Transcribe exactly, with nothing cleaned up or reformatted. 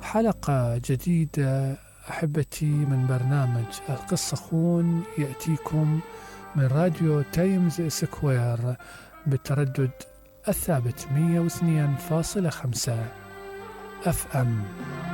حلقة جديدة أحبتي من برنامج القصة خون يأتيكم من راديو تايمز سكوير بالتردد الثابت مية واثنين فاصلة خمسة أف أم.